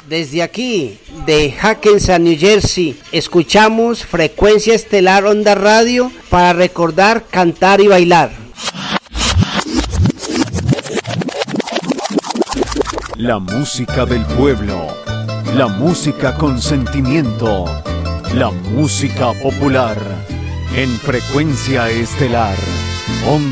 Desde aquí, de Hackensack, New Jersey, escuchamos Frecuencia Estelar Onda Radio para recordar, cantar y bailar. La música del pueblo, la música con sentimiento, la música popular, en Frecuencia Estelar Onda